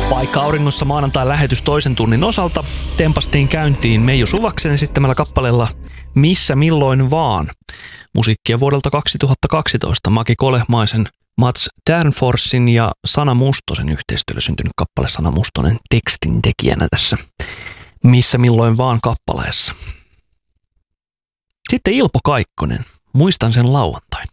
Vaikka auringossa maanantain lähetys toisen tunnin osalta tempastiin käyntiin Meiju Suvaksen esittämällä kappaleella Missä milloin vaan. Musiikkia vuodelta 2012 Maki Kolehmaisen, Mats Ternforsin ja Sana Mustosen yhteistyöllä syntynyt kappale. Sana Mustonen tekstin tekijänä tässä Missä milloin vaan kappaleessa. Sitten Ilpo Kaikkonen. Muistan sen lauantain.